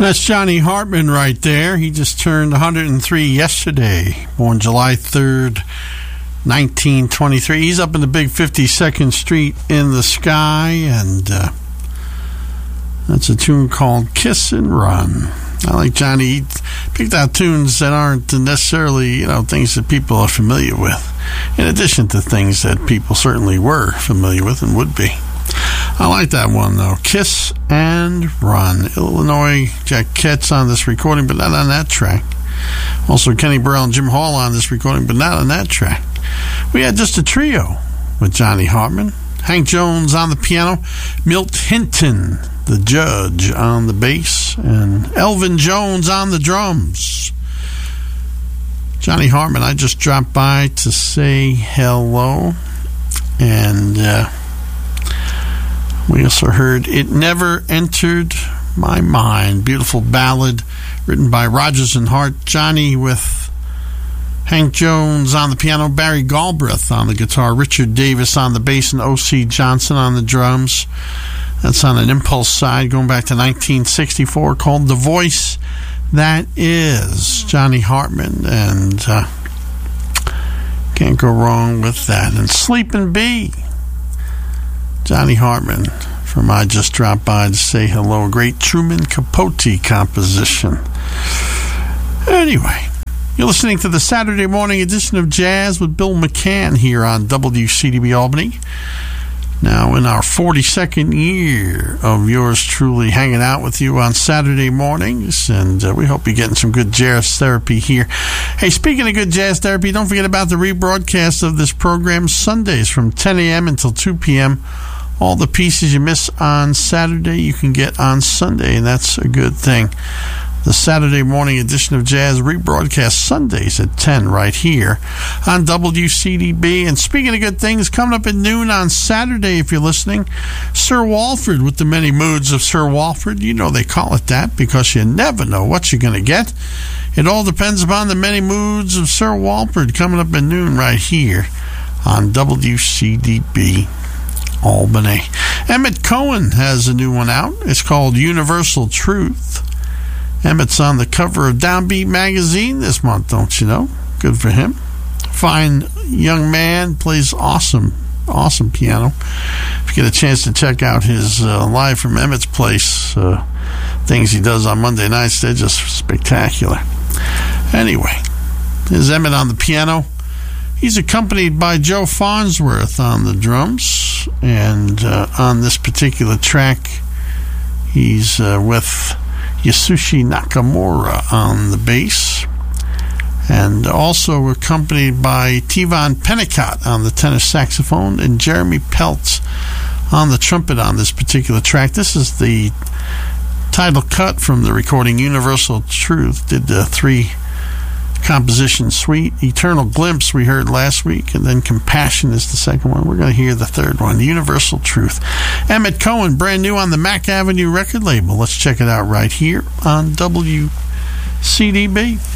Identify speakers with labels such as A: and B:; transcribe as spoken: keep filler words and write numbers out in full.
A: That's Johnny Hartman right there. He just turned one hundred three yesterday, born July third, nineteen twenty-three. He's up in the big fifty-second Street in the Sky, and uh, that's a tune called Kiss and Run. I like Johnny. He picked out tunes that aren't necessarily, you know, things that people are familiar with, in addition to things that people certainly were familiar with and would be. I like that one, though. Kiss and Run. Illinois Jacquettes on this recording, but not on that track. Also, Kenny Burrell and Jim Hall on this recording, but not on that track. We had just a trio with Johnny Hartman. Hank Jones on the piano. Milt Hinton, the judge, on the bass. And Elvin Jones on the drums. Johnny Hartman, I just dropped by to say hello. And, uh... we also heard It Never Entered My Mind. Beautiful ballad written by Rodgers and Hart. Johnny with Hank Jones on the piano, Barry Galbraith on the guitar, Richard Davis on the bass, and O C Johnson on the drums. That's on an Impulse side going back to nineteen sixty-four, called The Voice That Is. Johnny Hartman, and uh, can't go wrong with that. And Sleepin' Bee. Johnny Hartman from I Just Dropped By to Say Hello. A great Truman Capote composition. Anyway, you're listening to the Saturday morning edition of Jazz with Bill McCann here on W C D B Albany. Now in our forty-second year of yours truly hanging out with you on Saturday mornings, and uh, we hope you're getting some good jazz therapy here. Hey, speaking of good jazz therapy, don't forget about the rebroadcast of this program Sundays from ten a.m. until two p.m. All the pieces you miss on Saturday, you can get on Sunday, and that's a good thing. The Saturday morning edition of Jazz rebroadcast Sundays at ten right here on W C D B. And speaking of good things, coming up at noon on Saturday, if you're listening, Sir Walford with the Many Moods of Sir Walford. You know they call it that because you never know what you're going to get. It all depends upon the Many Moods of Sir Walford, coming up at noon right here on W C D B Albany. Emmett Cohen has a new one out. It's called Universal Truth. Emmett's on the cover of Downbeat magazine this month, don't you know? Good for him. Fine young man, plays awesome, awesome piano. If you get a chance to check out his uh, Live from Emmett's Place, uh, things he does on Monday nights, they're just spectacular. Anyway, here's Emmett on the piano. He's accompanied by Joe Farnsworth on the drums, and uh, on this particular track, he's uh, with Yasushi Nakamura on the bass, and also accompanied by Tivon Pennicott on the tenor saxophone and Jeremy Peltz on the trumpet on this particular track. This is the title cut from the recording Universal Truth. Did the three composition suite. Eternal Glimpse we heard last week, and then Compassion is the second one. We're going to hear the third one, Universal Truth. Emmett Cohen, brand new on the Mack Avenue record label. Let's check it out right here on W C D B.